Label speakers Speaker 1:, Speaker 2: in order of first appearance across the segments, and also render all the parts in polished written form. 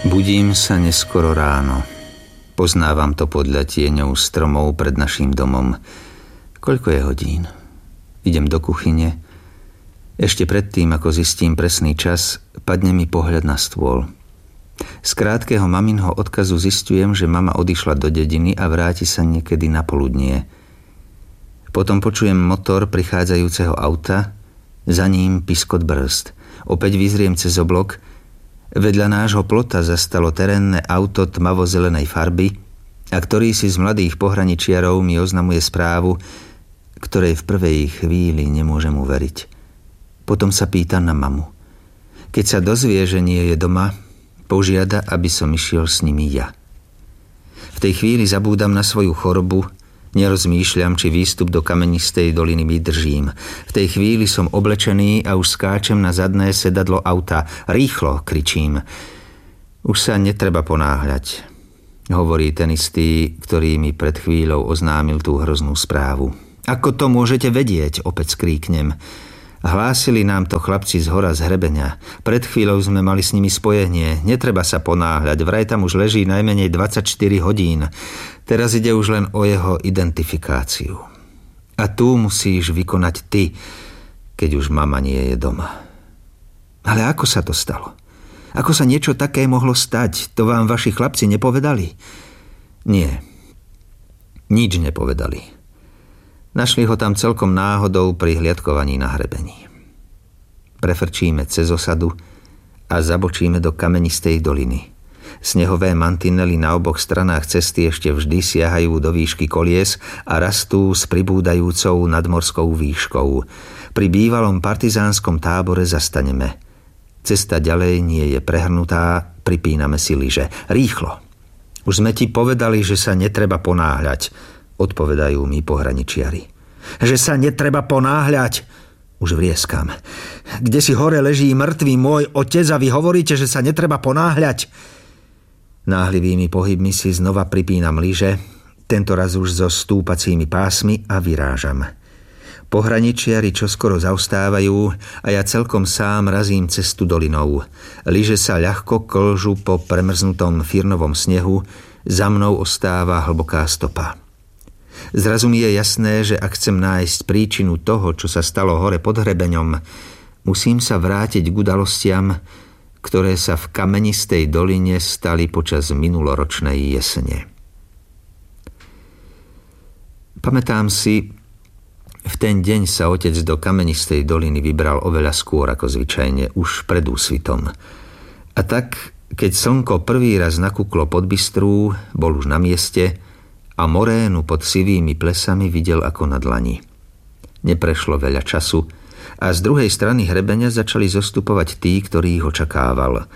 Speaker 1: Budím sa neskoro ráno. Poznávam to podľa tieňov stromov pred naším domom. Koľko je hodín? Idem do kuchyne. Ešte predtým, ako zistím presný čas, padne mi pohľad na stôl. Z krátkeho maminho odkazu zistujem, že mama odišla do dediny a vráti sa niekedy na poludnie. Potom počujem motor prichádzajúceho auta, za ním piskot brzd. Opäť vyzriem cez oblok. Vedľa nášho plota zastalo terénne auto tmavo-zelenej farby a ktorý si z mladých pohraničiarov mi oznamuje správu, ktorej v prvej chvíli nemôžem uveriť. Potom sa pýta na mamu. Keď sa dozvie, že nie je doma, požiada, aby som išiel s nimi ja. V tej chvíli zabúdam na svoju chorobu, nerozmýšľam, či výstup do kamenistej doliny mi držím. V tej chvíli som oblečený a už skáčem na zadné sedadlo auta. Rýchlo, kričím. Už sa netreba ponáhľať, hovorí ten istý, ktorý mi pred chvíľou oznámil tú hroznú správu. Ako to môžete vedieť, opäť skríknem. Hlásili nám to chlapci z hora z hrebenia. Pred chvíľou sme mali s nimi spojenie. Netreba sa ponáhľať, vraj tam už leží najmenej 24 hodín. Teraz ide už len o jeho identifikáciu. A tu musíš vykonať ty, keď už mama nie je doma. Ale ako sa to stalo? Ako sa niečo také mohlo stať? To vám vaši chlapci nepovedali? Nie. Nič nepovedali. Našli ho tam celkom náhodou pri hliadkovaní na hrebení. Prefrčíme cez osadu a zabočíme do kamenistej doliny. Snehové mantinely na oboch stranách cesty ešte vždy siahajú do výšky kolies a rastú s pribúdajúcou nadmorskou výškou. Pri bývalom partizánskom tábore zastaneme. Cesta ďalej nie je prehrnutá, pripíname si lyže. Rýchlo! Už sme ti povedali, že sa netreba ponáhľať, odpovedajú mi pohraničiari. Že sa netreba ponáhľať, už vrieskam. Kde si hore leží mŕtvý môj otec a vy hovoríte, že sa netreba ponáhľať? Náhlivými pohybmi si znova pripínam lyže, tento raz už so stúpacími pásmi a vyrážam. Pohraničiari čoskoro zaostávajú a ja celkom sám razím cestu dolinou. Lyže sa ľahko klžu po premrznutom firnovom snehu, za mnou ostáva hlboká stopa. Zrazu mi je jasné, že ak chcem nájsť príčinu toho, čo sa stalo hore pod hrebeňom, musím sa vrátiť k udalostiam, ktoré sa v kamenistej doline stali počas minuloročnej jesene. Pamätám si, v ten deň sa otec do kamenistej doliny vybral oveľa skôr ako zvyčajne, už pred úsvitom. A tak, keď slnko prvý raz nakúklo pod Bystrú, bol už na mieste a morénu pod sivými plesami videl ako na dlani. Neprešlo veľa času a z druhej strany hrebenia začali zostupovať tí, ktorých očakával.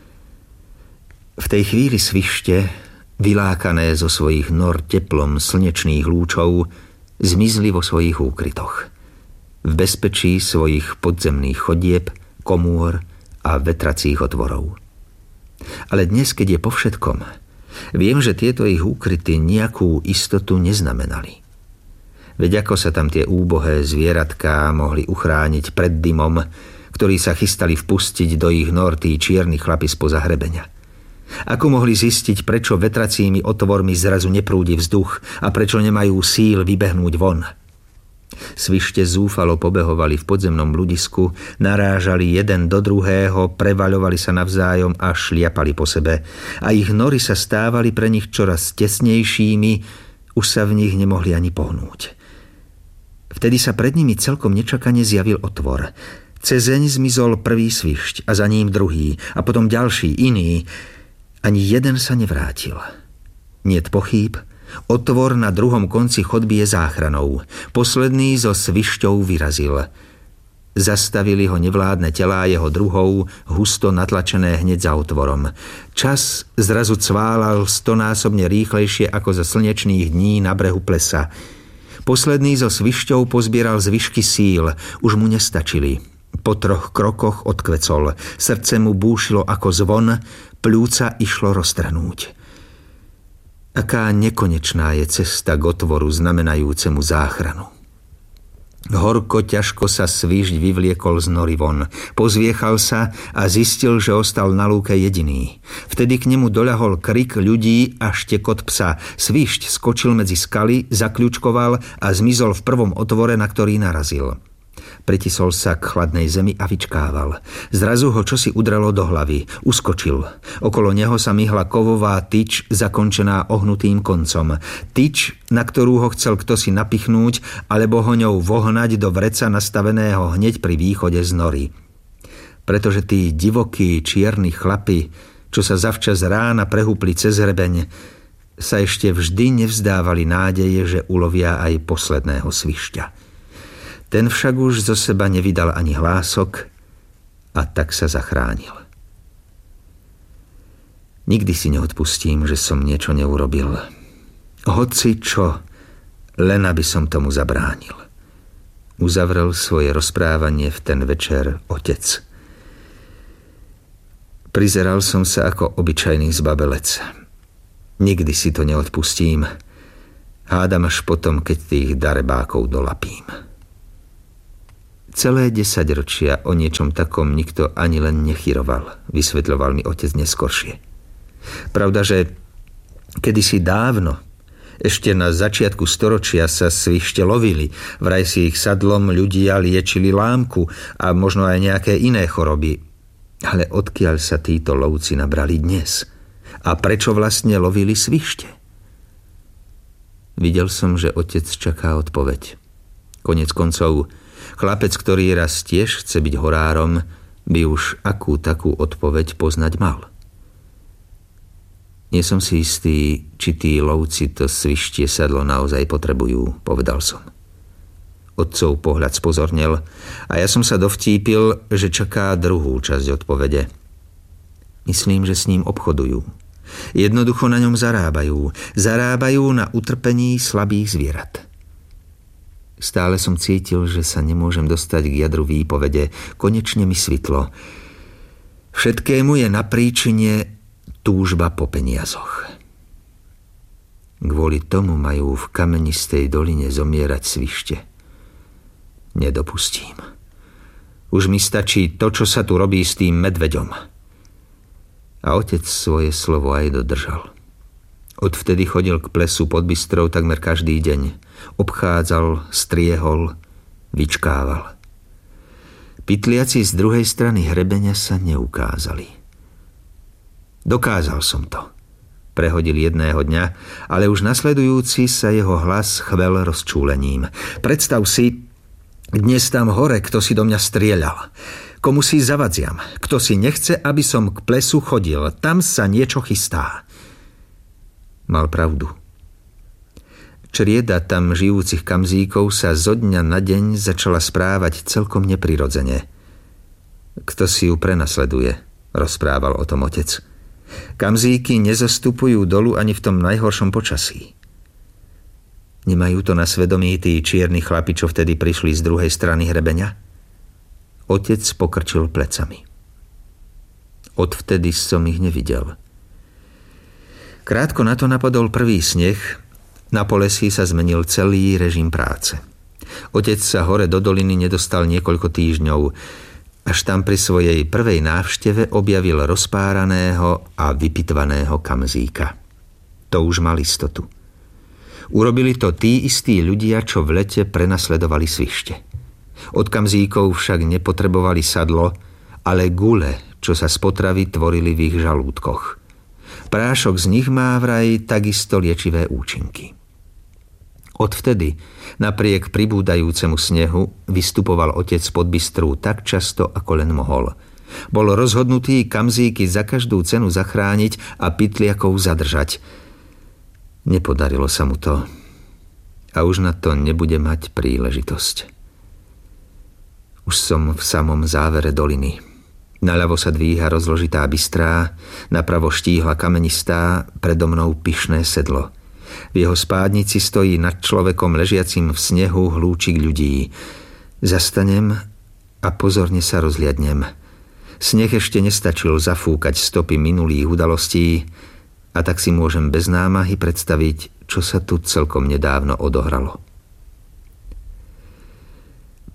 Speaker 1: V tej chvíli svište, vylákané zo svojich nor teplom slnečných lúčov, zmizli vo svojich úkrytoch. V bezpečí svojich podzemných chodieb, komôr a vetracích otvorov. Ale dnes, keď je po všetkom, viem, že tieto ich úkryty nejakú istotu neznamenali. Veď ako sa tam tie úbohé zvieratká mohli uchrániť pred dymom, ktorí sa chystali vpustiť do ich nor tí čierni chlapi spoza hrebenia? Ako mohli zistiť, prečo vetracími otvormi zrazu neprúdi vzduch a prečo nemajú síl vybehnúť von? Svište zúfalo pobehovali v podzemnom bludisku, narážali jeden do druhého, prevaľovali sa navzájom a šliapali po sebe. A ich nory sa stávali pre nich čoraz tesnejšími, už sa v nich nemohli ani pohnúť. Vtedy sa pred nimi celkom nečakane zjavil otvor. Cezeň zmizol prvý svišť a za ním druhý a potom ďalší, iný. Ani jeden sa nevrátil. Niet pochýb, otvor na druhom konci chodby je záchranou. Posledný so svišťou vyrazil. Zastavili ho nevládne telá jeho druhou, husto natlačené hneď za otvorom. Čas zrazu cválal 100-násobne rýchlejšie ako za slnečných dní na brehu plesa. Posledný so svišťou pozbieral zvyšky síl, už mu nestačili. Po 3 krokoch odkvecol, srdce mu búšilo ako zvon, pľúca išlo roztrhnúť. Aká nekonečná je cesta k otvoru znamenajúcemu záchranu. Horko ťažko sa svižď vyvliekol z nory von. Pozviechal sa a zistil, že ostal na lúke jediný. Vtedy k nemu doľahol krik ľudí a štekot psa. Svižď skočil medzi skaly, zakľúčkoval a zmizol v prvom otvore, na ktorý narazil. Pritisol sa k chladnej zemi a vyčkával. Zrazu ho čosi udrelo do hlavy. Uskočil. Okolo neho sa myhla kovová tyč, zakončená ohnutým koncom. Tyč, na ktorú ho chcel ktosi napichnúť, alebo ho ňou vohnať do vreca nastaveného hneď pri východe z nory. Pretože tí divokí čierni chlapi, čo sa zavčas rána prehúpli cez hrebeň, sa ešte vždy nevzdávali nádeje, že ulovia aj posledného svišťa. Ten však už zo seba nevydal ani hlások a tak sa zachránil. Nikdy si neodpustím, že som niečo neurobil. Hoci čo, len aby som tomu zabránil. Uzavrel svoje rozprávanie v ten večer otec. Prizeral som sa ako obyčajný zbabelec. Nikdy si to neodpustím. Hádam až potom, keď tých darebákov dolapím. Celé 10 ročia o niečom takom nikto ani len nechyroval, vysvetľoval mi otec neskoršie. Pravda, že kedysi dávno, ešte na začiatku storočia sa svište lovili, vraj si ich sadlom ľudia liečili lámku a možno aj nejaké iné choroby. Ale odkiaľ sa títo lovci nabrali dnes? A prečo vlastne lovili svište? Videl som, že otec čaká odpoveď. Konec koncov, chlapec, ktorý raz tiež chce byť horárom, by už akú takú odpoveď poznať mal. Nie som si istý, či tí lovci to svištie sadlo naozaj potrebujú, povedal som. Otcov pohľad spozornel a ja som sa dovtípil, že čaká druhú časť odpovede. Myslím, že s ním obchodujú. Jednoducho na ňom zarábajú. Zarábajú na utrpení slabých zvierat. Stále som cítil, že sa nemôžem dostať k jadru výpovede. Konečne mi svitlo. Všetkému je na príčine túžba po peniazoch. Kvôli tomu majú v kamenistej doline zomierať svište. Nedopustím. Už mi stačí to, čo sa tu robí s tým medveďom. A otec svoje slovo aj dodržal. Odvtedy chodil k plesu pod Bystrou takmer každý deň. Obchádzal, striehol, vyčkával. Pytliaci z druhej strany hrebeňa sa neukázali. Dokázal som to. Prehodil jedného dňa, ale už nasledujúci sa jeho hlas chvel rozčúlením. Predstav si, dnes tam hore, kto si do mňa strieľal. Komu si zavadziam. Kto si nechce, aby som k plesu chodil. Tam sa niečo chystá. Mal pravdu. Črieda tam žijúcich kamzíkov sa zo dňa na deň začala správať celkom neprirodzene. Kto si ju prenasleduje, rozprával o tom otec. Kamzíky nezostupujú dolu ani v tom najhoršom počasí. Nemajú to na svedomí tí čierni chlapi, čo vtedy prišli z druhej strany hrebeňa? Otec pokrčil plecami. Odvtedy som ich nevidel. Krátko na to napadol prvý sneh, na polesí sa zmenil celý režim práce. Otec sa hore do doliny nedostal niekoľko týždňov, až tam pri svojej prvej návšteve objavil rozpáraného a vypitvaného kamzíka. To už mal istotu. Urobili to tí istí ľudia, čo v lete prenasledovali svište. Od kamzíkov však nepotrebovali sadlo, ale gule, čo sa z potravy tvorili v ich žalúdkoch. Prášok z nich má vraj takisto liečivé účinky. Odvtedy, napriek pribúdajúcemu snehu, vystupoval otec pod Bystru tak často, ako len mohol. Bol rozhodnutý kamzíky za každú cenu zachrániť a pytliakov zadržať. Nepodarilo sa mu to a už na to nebude mať príležitosť. Už som v samom závere doliny. Naľavo sa dvíha rozložitá Bystrá, napravo štíhla kamenistá, predo mnou pyšné sedlo. V jeho spádnici stojí nad človekom ležiacim v snehu hlúčik ľudí. Zastanem a pozorne sa rozliadnem. Sneh ešte nestačil zafúkať stopy minulých udalostí a tak si môžem bez námahy predstaviť, čo sa tu celkom nedávno odohralo.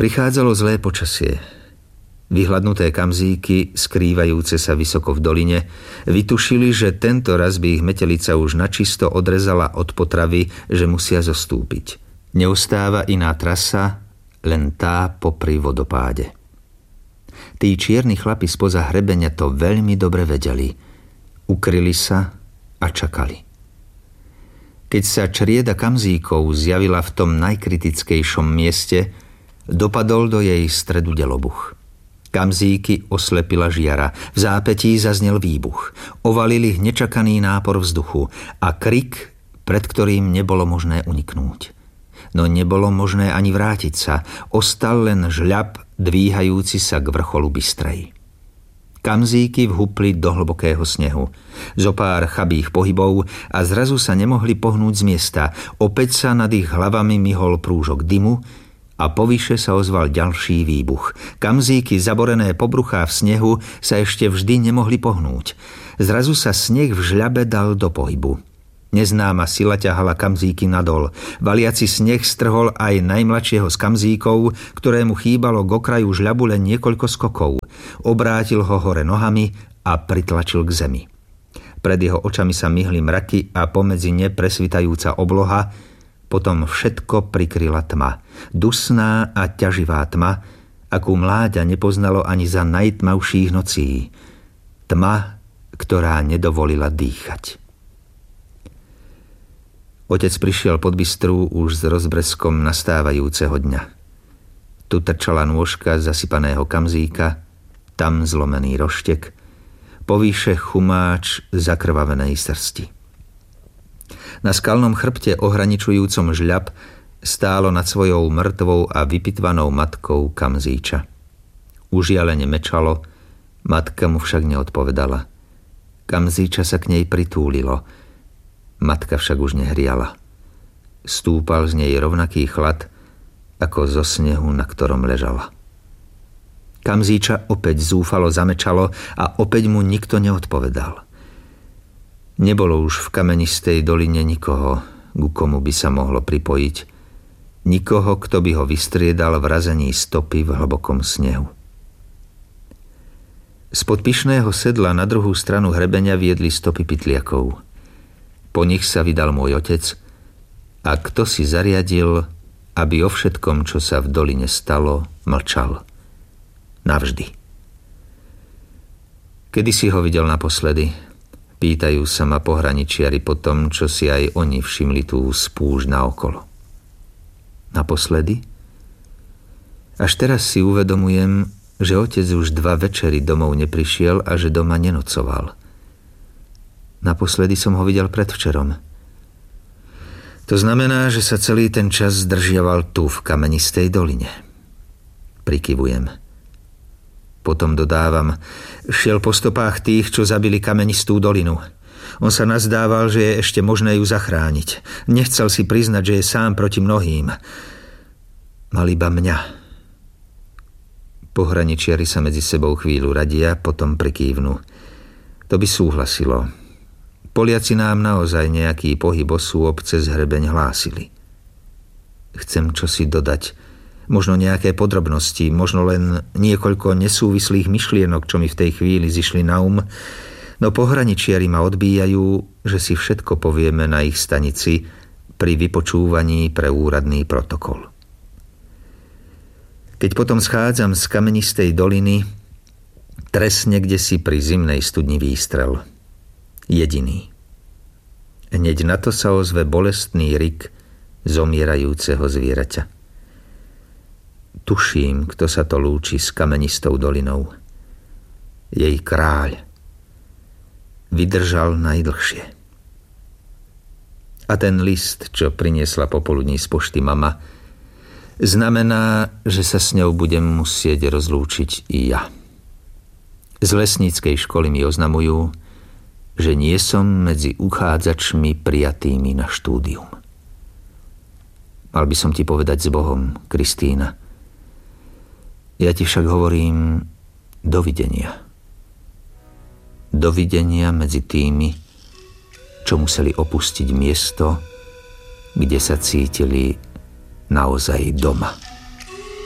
Speaker 1: Prichádzalo zlé počasie. Vyhladnuté kamzíky, skrývajúce sa vysoko v doline, vytušili, že tento raz by ich metelica už načisto odrezala od potravy, že musia zostúpiť. Neustáva iná trasa, len tá popri vodopáde. Tí čierni chlapi spoza hrebeňa to veľmi dobre vedeli. Ukryli sa a čakali. Keď sa črieda kamzíkov zjavila v tom najkritickejšom mieste, dopadol do jej stredu delobuch. Kamzíky oslepila žiara, v zápätí zaznel výbuch. Ovalil ich nečakaný nápor vzduchu a krik, pred ktorým nebolo možné uniknúť. No nebolo možné ani vrátiť sa, ostal len žľab dvíhajúci sa k vrcholu Bystrej. Kamzíky vhupli do hlbokého snehu. Zopár chabých pohybov a zrazu sa nemohli pohnúť z miesta. Opäť sa nad ich hlavami myhol prúžok dymu a povyše sa ozval ďalší výbuch. Kamzíky zaborené po bruchá v snehu sa ešte vždy nemohli pohnúť. Zrazu sa sneh v žľabe dal do pohybu. Neznáma sila ťahala kamzíky nadol. Valiaci sneh strhol aj najmladšieho z kamzíkov, ktorému chýbalo k okraju žľabu len niekoľko skokov. Obrátil ho hore nohami a pritlačil k zemi. Pred jeho očami sa myhli mraky a pomedzi ne presvitajúca obloha. Potom všetko prikryla tma. Dusná a ťaživá tma, akú mláďa nepoznalo ani za najtmavších nocí. Tma, ktorá nedovolila dýchať. Otec prišiel pod Bystru už s rozbreskom nastávajúceho dňa. Tu trčala nôžka zasypaného kamzíka, tam zlomený roštek, povýše chumáč zakrvavenej srsti. Na skalnom chrbte ohraničujúcom žľab stálo nad svojou mŕtvou a vypitvanou matkou kamzíča. Užialene mečalo, matka mu však neodpovedala. Kamzíča sa k nej pritúlilo, matka však už nehriala. Stúpal z nej rovnaký chlad, ako zo snehu, na ktorom ležala. Kamzíča opäť zúfalo zamečalo a opäť mu nikto neodpovedal. Nebolo už v kamenistej doline nikoho, ku komu by sa mohlo pripojiť. Nikoho, kto by ho vystriedal v razení stopy v hlbokom snehu. Spod pyšného sedla na druhú stranu hrebeňa viedli stopy pytliakov. Po nich sa vydal môj otec a kto si zariadil, aby o všetkom, čo sa v doline stalo, mlčal. Navždy. Kedy si ho videl naposledy? Pýtajú sa ma pohraničiari po tom, čo si aj oni všimli tú spúšť naokolo. Naposledy? Až teraz si uvedomujem, že otec už 2 večery domov neprišiel a že doma nenocoval. Naposledy som ho videl predvčerom. To znamená, že sa celý ten čas zdržiaval tu v kamenistej doline. Prikyvujem. Potom dodávam, šiel po stopách tých, čo zabili kamenistú dolinu. On sa nazdával, že je ešte možné ju zachrániť. Nechcel si priznať, že je sám proti mnohým. Mal iba mňa. Pohraničiari sa medzi sebou chvíľu radia, potom prikývnu. To by súhlasilo. Poliaci nám naozaj nejaký pohyb osôb cez hrebeň hlásili. Chcem čosi dodať. Možno nejaké podrobnosti, možno len niekoľko nesúvislých myšlienok, čo mi v tej chvíli zišli na no pohraničiari ma odbíjajú, že si všetko povieme na ich stanici pri vypočúvaní pre úradný protokol. Keď potom schádzam z kamenistej doliny, tresne kdesi pri zimnej studni výstrel. Jediný. Hneď na to sa ozve bolestný rik zomierajúceho zvieraťa. Tuším, kto sa to lúči s kamenistou dolinou. Jej kráľ. Vydržal najdlhšie. A ten list, čo priniesla popoludní z pošty mama, znamená, že sa s ňou budem musieť rozlúčiť i ja. Z lesníckej školy mi oznamujú, že nie som medzi uchádzačmi prijatými na štúdium. Mal by som ti povedať s Bohom, Kristína. Ja ti však hovorím dovidenia. Dovidenia medzi tými, čo museli opustiť miesto, kde sa cítili naozaj doma.